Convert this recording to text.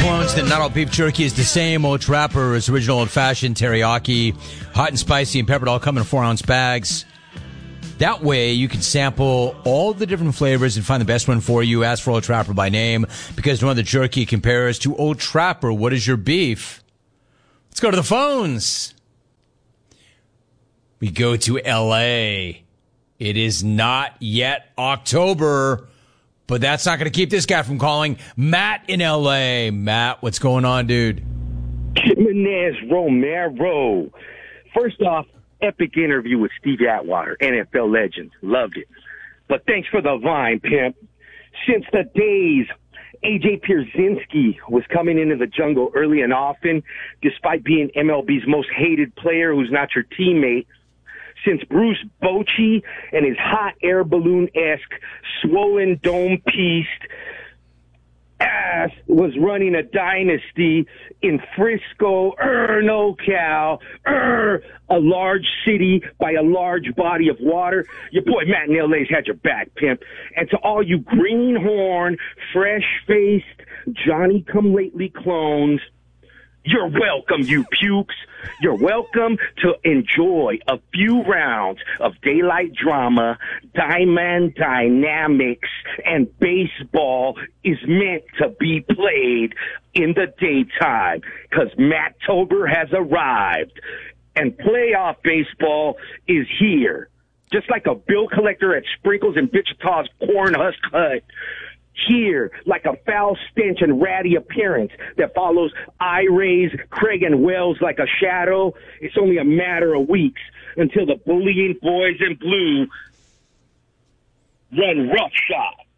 clones that not all beef jerky is the same. Old Trapper's original old-fashioned teriyaki, hot and spicy and peppered, all come in 4-ounce bags. That way, you can sample all the different flavors and find the best one for you. Ask for Old Trapper by name, because no other jerky compares to Old Trapper. What is your beef? Let's go to the phones. We go to L.A. It is not yet October, but that's not going to keep this guy from calling. Matt in L.A. Matt, what's going on, dude? Jimenez Romero. First off, epic interview with Steve Atwater, NFL legend. Loved it. But thanks for the vine, pimp. Since the days A.J. Pierzynski was coming into the jungle early and often, despite being MLB's most hated player who's not your teammate, since Bruce Bochy and his hot air balloon-esque swollen dome-pieced ass was running a dynasty in Frisco, NorCal, a large city by a large body of water. Your boy Matt in LA's had your back, pimp. And to all you greenhorn, fresh-faced, Johnny-come-lately clones, you're welcome, you pukes. You're welcome to enjoy a few rounds of daylight drama, diamond dynamics, and baseball is meant to be played in the daytime, because Matttober has arrived, and playoff baseball is here. Just like a bill collector at Sprinkles in Wichita's Cornhusk Hut, here, like a foul stench and ratty appearance that follows I-Rays, Craig and Wells like a shadow. It's only a matter of weeks until the bullying boys in blue run roughshod